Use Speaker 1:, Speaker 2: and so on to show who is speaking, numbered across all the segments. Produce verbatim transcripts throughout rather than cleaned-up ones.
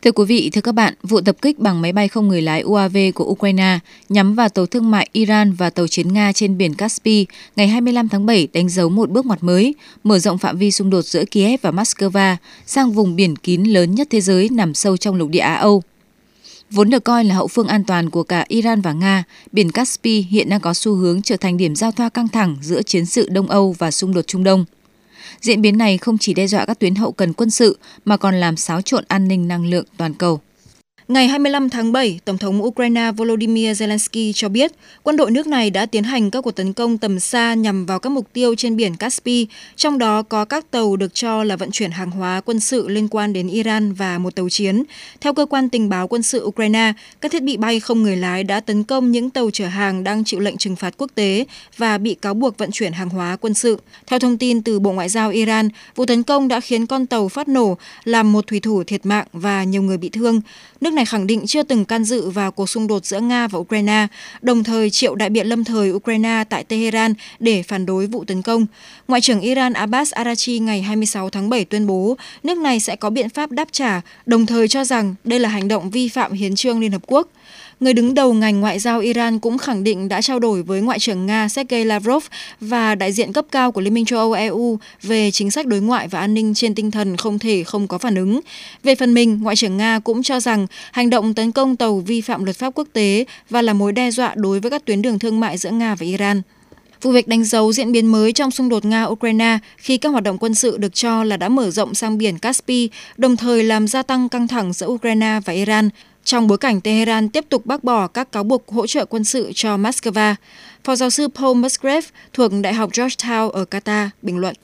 Speaker 1: Thưa quý vị, thưa các bạn, vụ tập kích bằng máy bay không người lái u a vê của Ukraine nhắm vào tàu thương mại Iran và tàu chiến Nga trên biển Caspi ngày hai mươi lăm tháng bảy đánh dấu một bước ngoặt mới, mở rộng phạm vi xung đột giữa Kiev và Moscow sang vùng biển kín lớn nhất thế giới nằm sâu trong lục địa Á Âu. Vốn được coi là hậu phương an toàn của cả Iran và Nga, biển Caspi hiện đang có xu hướng trở thành điểm giao thoa căng thẳng giữa chiến sự Đông Âu và xung đột Trung Đông. Diễn biến này không chỉ đe dọa các tuyến hậu cần quân sự mà còn làm xáo trộn an ninh năng lượng toàn cầu.
Speaker 2: Ngày hai mươi lăm tháng bảy, Tổng thống Ukraine Volodymyr Zelensky cho biết quân đội nước này đã tiến hành các cuộc tấn công tầm xa nhằm vào các mục tiêu trên biển Caspi, trong đó có các tàu được cho là vận chuyển hàng hóa quân sự liên quan đến Iran và một tàu chiến. Theo cơ quan tình báo quân sự Ukraine, các thiết bị bay không người lái đã tấn công những tàu chở hàng đang chịu lệnh trừng phạt quốc tế và bị cáo buộc vận chuyển hàng hóa quân sự. Theo thông tin từ Bộ Ngoại giao Iran, vụ tấn công đã khiến con tàu phát nổ, làm một thủy thủ thiệt mạng và nhiều người bị thương. Nước này khẳng định chưa từng can dự vào cuộc xung đột giữa Nga và Ukraine, đồng thời triệu đại biện lâm thời Ukraine tại Tehran để phản đối vụ tấn công. Ngoại trưởng Iran Abbas Araghchi ngày hai mươi sáu tháng bảy tuyên bố nước này sẽ có biện pháp đáp trả, đồng thời cho rằng đây là hành động vi phạm hiến chương Liên Hợp Quốc. Người đứng đầu ngành ngoại giao Iran cũng khẳng định đã trao đổi với Ngoại trưởng Nga Sergei Lavrov và đại diện cấp cao của Liên minh châu Âu E U về chính sách đối ngoại và an ninh trên tinh thần không thể không có phản ứng. Về phần mình, Ngoại trưởng Nga cũng cho rằng hành động tấn công tàu vi phạm luật pháp quốc tế và là mối đe dọa đối với các tuyến đường thương mại giữa Nga và Iran. Vụ việc đánh dấu diễn biến mới trong xung đột Nga-Ukraine khi các hoạt động quân sự được cho là đã mở rộng sang biển Caspi, đồng thời làm gia tăng căng thẳng giữa Ukraine và Iran, trong bối cảnh Tehran tiếp tục bác bỏ các cáo buộc hỗ trợ quân sự cho Moscow. Phó giáo sư Paul Musgrave thuộc Đại học Georgetown ở Qatar bình luận.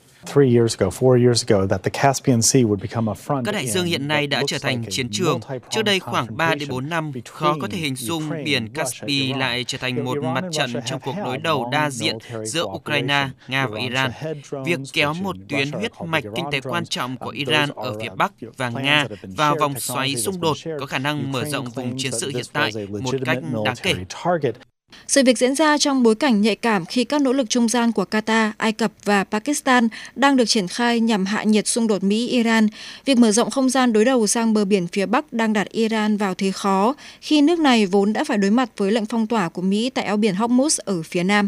Speaker 3: Các đại dương hiện nay đã trở thành chiến trường. Trước đây khoảng ba đến bốn năm, khó có thể hình dung biển Caspi lại trở thành một mặt trận trong cuộc đối đầu đa diện giữa Ukraine, Nga và Iran. Việc kéo một tuyến huyết mạch kinh tế quan trọng của Iran ở phía Bắc và Nga vào vòng xoáy xung đột có khả năng mở rộng vùng chiến sự hiện tại một cách đáng kể.
Speaker 2: Sự việc diễn ra trong bối cảnh nhạy cảm khi các nỗ lực trung gian của Qatar, Ai Cập và Pakistan đang được triển khai nhằm hạ nhiệt xung đột Mỹ-Iran. Việc mở rộng không gian đối đầu sang bờ biển phía Bắc đang đặt Iran vào thế khó khi nước này vốn đã phải đối mặt với lệnh phong tỏa của Mỹ tại eo biển Hormuz ở phía Nam.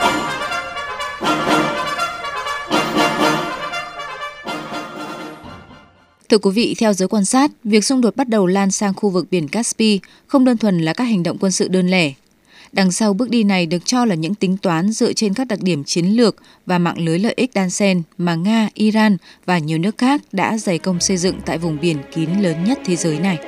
Speaker 1: Thưa quý vị, theo giới quan sát, việc xung đột bắt đầu lan sang khu vực biển Caspi không đơn thuần là các hành động quân sự đơn lẻ. Đằng sau bước đi này được cho là những tính toán dựa trên các đặc điểm chiến lược và mạng lưới lợi ích đan xen mà Nga, Iran và nhiều nước khác đã dày công xây dựng tại vùng biển kín lớn nhất thế giới này.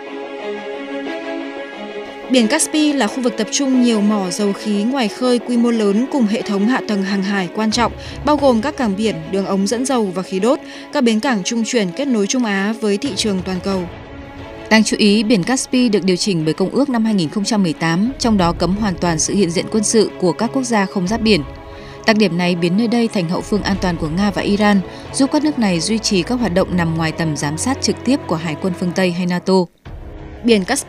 Speaker 2: Biển Caspi là khu vực tập trung nhiều mỏ dầu khí ngoài khơi quy mô lớn cùng hệ thống hạ tầng hàng hải quan trọng, bao gồm các cảng biển, đường ống dẫn dầu và khí đốt, các bến cảng trung chuyển kết nối Trung Á với thị trường toàn cầu.
Speaker 1: Đáng chú ý, biển Caspi được điều chỉnh bởi Công ước năm hai nghìn không trăm mười tám, trong đó cấm hoàn toàn sự hiện diện quân sự của các quốc gia không giáp biển. Đặc điểm này biến nơi đây thành hậu phương an toàn của Nga và Iran, giúp các nước này duy trì các hoạt động nằm ngoài tầm giám sát trực tiếp của Hải quân phương Tây hay NATO.
Speaker 2: Biển Caspi